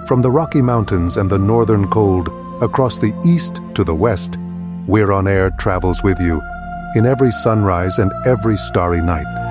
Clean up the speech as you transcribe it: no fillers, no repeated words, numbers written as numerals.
From the Rocky Mountains and the northern cold, across the east to the west, We're on Air travels with you in every sunrise and every starry night.